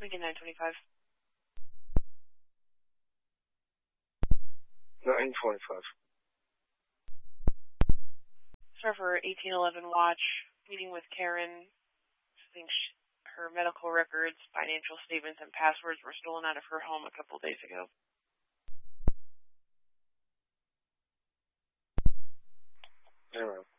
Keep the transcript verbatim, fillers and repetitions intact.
Lincoln nine twenty-five. nine twenty-five. Sir, for eighteen eleven watch, meeting with Karen. I think she, her medical records, financial statements, and passwords were stolen out of her home a couple days ago. Amen.